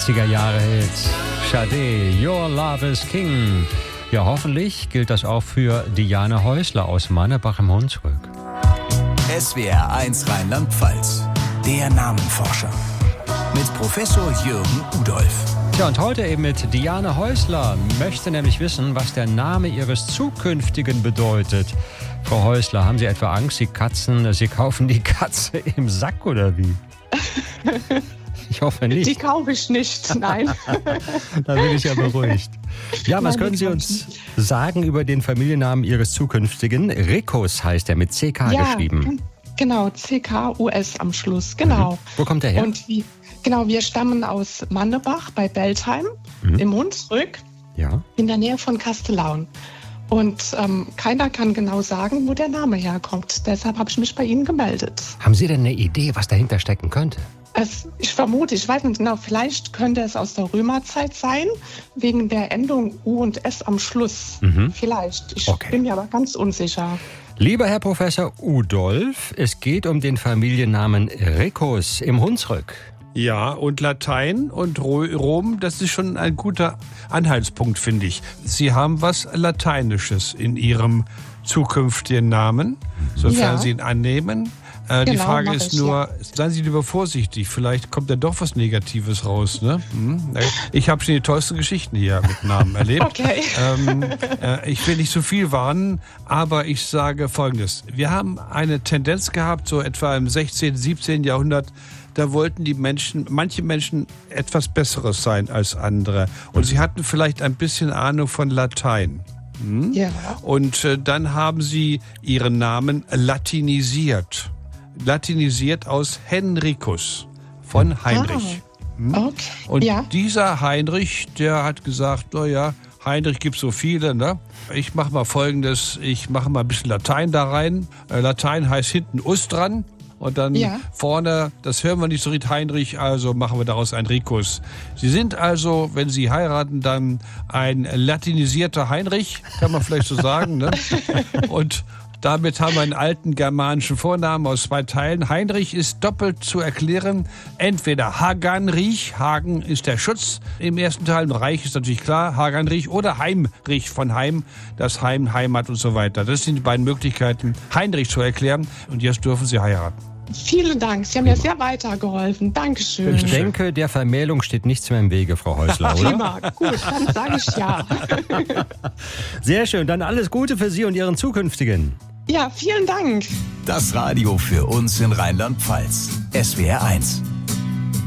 80er-Jahre-Hit. Sade, Your Love is King. Ja, hoffentlich gilt das auch für Diane Häusler aus Mannebach im Hunsrück. SWR 1 Rheinland-Pfalz, der Namenforscher. Mit Professor Jürgen Udolph. Tja, und heute eben mit Diane Häusler. Möchte nämlich wissen, was der Name ihres Zukünftigen bedeutet. Frau Häusler, haben Sie etwa Angst, Sie kaufen die Katze im Sack oder wie? Ich hoffe nicht. Die kaufe ich nicht, nein. Da bin ich ja beruhigt. Ja, was können Sie uns sagen über den Familiennamen Ihres Zukünftigen? Rikus heißt er, mit CK geschrieben. Genau, CK-US am Schluss, genau. Wo kommt der her? Und wir stammen aus Mannebach bei Beltheim im Hunsrück, in der Nähe von Kastellaun. Und keiner kann genau sagen, wo der Name herkommt. Deshalb habe ich mich bei Ihnen gemeldet. Haben Sie denn eine Idee, was dahinter stecken könnte? Ich vermute, ich weiß nicht genau, vielleicht könnte es aus der Römerzeit sein, wegen der Endung U und S am Schluss. Vielleicht. Ich bin mir aber ganz unsicher. Lieber Herr Professor Udolph, es geht um den Familiennamen Rikus im Hunsrück. Ja, und Latein und Rom, das ist schon ein guter Anhaltspunkt, finde ich. Sie haben was Lateinisches in Ihrem zukünftigen Namen, sofern Sie ihn annehmen. Die Frage ist nur, seien Sie lieber vorsichtig, vielleicht kommt da doch was Negatives raus. Ne? Ich habe schon die tollsten Geschichten hier mit Namen erlebt. Okay. Ich will nicht so viel warnen, aber ich sage Folgendes. Wir haben eine Tendenz gehabt, so etwa im 16., 17. Jahrhundert, da wollten manche Menschen etwas Besseres sein als andere. Und sie hatten vielleicht ein bisschen Ahnung von Latein. Ja. Und dann haben sie ihren Namen latinisiert. Latinisiert aus Henricus von Heinrich. Okay. Und dieser Heinrich, der hat gesagt, Heinrich gibt so viele, ne? Ich mache mal Folgendes, ich mache mal ein bisschen Latein da rein. Latein heißt hinten Us dran. Und dann vorne, das hören wir nicht so richtig, Heinrich, also machen wir daraus ein Rikus. Sie sind also, wenn Sie heiraten, dann ein latinisierter Heinrich, kann man vielleicht so sagen, ne? Und damit haben wir einen alten germanischen Vornamen aus 2 Teilen. Heinrich ist doppelt zu erklären. Entweder Haganrich, Hagen ist der Schutz im ersten Teil, Reich ist natürlich klar, Haganrich, oder Heimrich von Heim, das Heim, Heimat und so weiter. Das sind die beiden Möglichkeiten, Heinrich zu erklären. Und jetzt dürfen Sie heiraten. Vielen Dank, Sie haben mir sehr weitergeholfen. Dankeschön. Ich denke, der Vermählung steht nichts mehr im Wege, Frau Häusler, oder? Prima, gut, dann sage ich ja. Sehr schön, dann alles Gute für Sie und Ihren Zukünftigen. Ja, vielen Dank. Das Radio für uns in Rheinland-Pfalz. SWR 1.